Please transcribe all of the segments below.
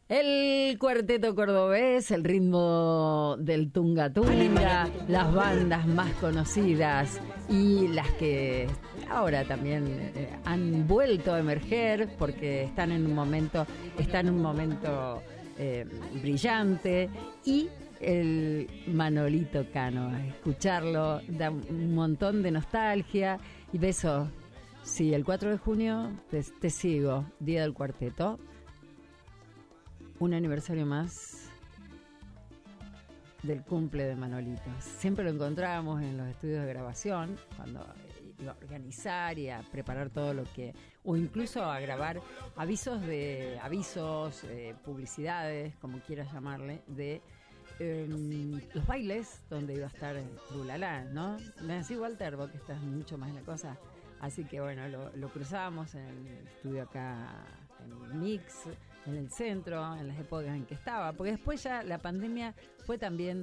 El cuarteto cordobés, el ritmo del tunga tunga, las bandas más conocidas y las que ahora también han vuelto a emerger porque están en un momento brillante. Y el Manolito Cano, escucharlo da un montón de nostalgia y besos. Sí, el 4 de junio te sigo, Día del Cuarteto. Un aniversario más del cumple de Manolito. Siempre lo encontrábamos en los estudios de grabación, cuando iba a organizar y a preparar todo lo que, o incluso a grabar avisos, publicidades, como quieras llamarle, de los bailes donde iba a estar Rulalá, ¿no? Me decís, Walter, vos que estás mucho más en la cosa. Así que bueno, lo cruzábamos en el estudio acá en Mix, en el centro, en las épocas en que estaba, porque después ya la pandemia fue también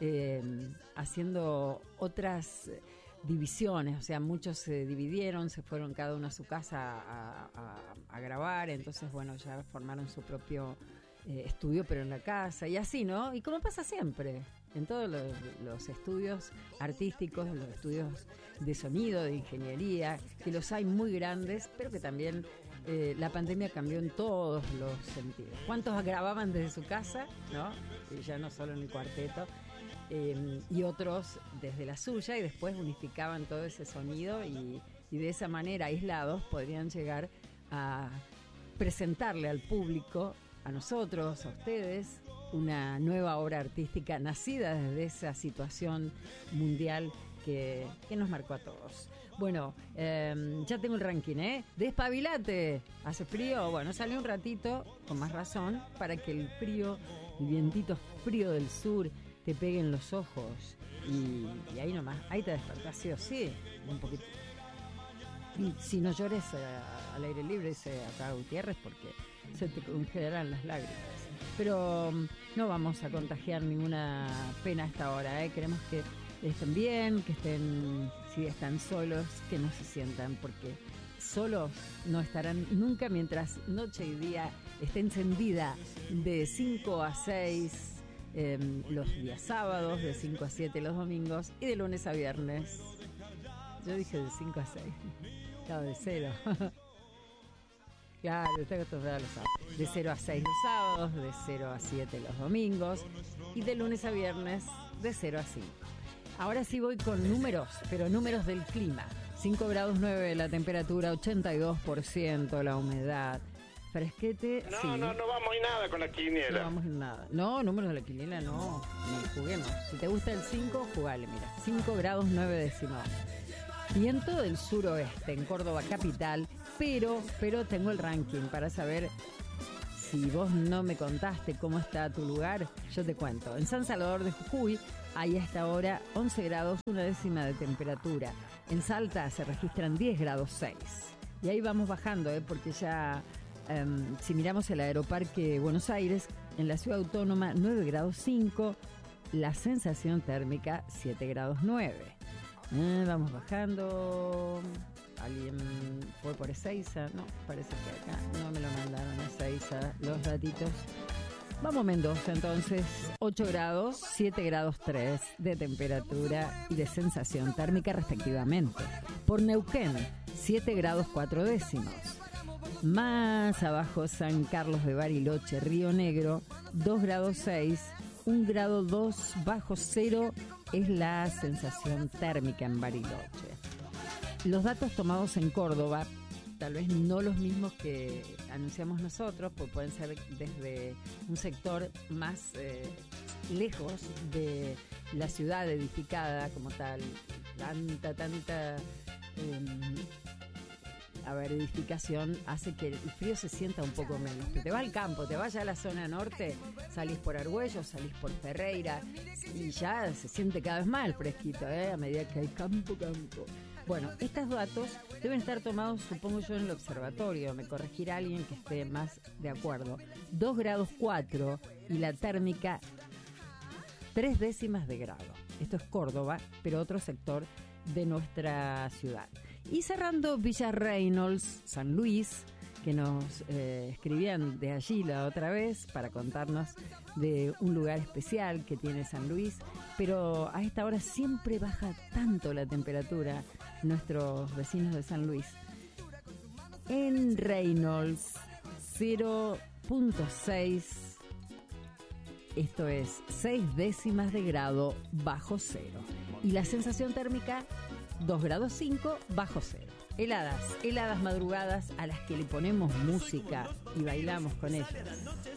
haciendo otras divisiones, o sea, muchos se dividieron, se fueron cada uno a su casa a grabar, entonces bueno, ya formaron su propio estudio, pero en la casa, y así, ¿no? Y como pasa siempre en todos los estudios artísticos, los estudios de sonido, de ingeniería, que los hay muy grandes, pero que también la pandemia cambió en todos los sentidos. ¿Cuántos grababan desde su casa, no? Y ya no solo en el cuarteto, y otros desde la suya, y después unificaban todo ese sonido y de esa manera, aislados, podrían llegar a presentarle al público, a nosotros, a ustedes, una nueva obra artística nacida desde esa situación mundial que nos marcó a todos. Bueno, ya tengo el ranking, Despabilate. ¿Hace frío? Bueno, salió un ratito, con más razón, para que el frío, el vientito frío del sur te pegue en los ojos. Y ahí nomás, ahí te despertás, sí o sí, un poquito. Y si no llores al aire libre, dice acá Gutiérrez, porque se te congelarán las lágrimas. Pero no vamos a contagiar ninguna pena a esta hora, Queremos que estén bien, que estén, si están solos, que no se sientan, porque solos no estarán nunca mientras noche y día esté encendida de 5 a 6 los días sábados, de 5 a 7 los domingos y de lunes a viernes. Yo dije de 5 a 6. Claro, de 0. Claro, estoy acostumbrada a los sábados. De 0 a 6 los sábados, de 0 a 7 los domingos y de lunes a viernes de 0 a 5. Ahora sí voy con números, pero números del clima. 5 grados 9 la temperatura, 82% la humedad. Fresquete, no, sí. No vamos a ir nada con la quiniela. No vamos a ir nada. No, números de la quiniela no. Ni juguemos. Si te gusta el 5, jugale, mira. 5 grados 9 décimas. Viento del suroeste en Córdoba capital, pero tengo el ranking para saber. Si vos no me contaste cómo está tu lugar, yo te cuento. En San Salvador de Jujuy hay a esta hora 11 grados 1 décima de temperatura. En Salta se registran 10 grados 6. Y ahí vamos bajando, porque ya, si miramos el Aeroparque Buenos Aires, en la ciudad autónoma 9 grados 5, la sensación térmica 7 grados 9. Vamos bajando. ¿Alguien fue por Ezeiza? No, parece que acá no me lo mandaron a Ezeiza los datitos. Vamos a Mendoza entonces, 8 grados, 7 grados 3 de temperatura y de sensación térmica respectivamente. Por Neuquén, 7 grados 4 décimos. Más abajo, San Carlos de Bariloche, Río Negro, 2 grados 6, 1 grado 2 bajo cero es la sensación térmica en Bariloche. Los datos tomados en Córdoba, tal vez no los mismos que anunciamos nosotros, pues pueden ser desde un sector más lejos de la ciudad edificada como tal, tanta edificación hace que el frío se sienta un poco menos. Te vas al campo, te vas ya a la zona norte, salís por Argüello, salís por Ferreira y ya se siente cada vez más el fresquito, a medida que hay campo. Bueno, estos datos deben estar tomados, supongo yo, en el observatorio. Me corregirá alguien que esté más de acuerdo. 2 grados 4 y la térmica 3 décimas de grado. Esto es Córdoba, pero otro sector de nuestra ciudad. Y cerrando Villa Reynolds, San Luis, que nos escribían de allí la otra vez para contarnos de un lugar especial que tiene San Luis, pero a esta hora siempre baja tanto la temperatura, nuestros vecinos de San Luis. En Reynolds, 0.6, esto es 6 décimas de grado bajo cero. Y la sensación térmica, 2 grados 5 bajo cero. Heladas madrugadas a las que le ponemos música y bailamos con ellas.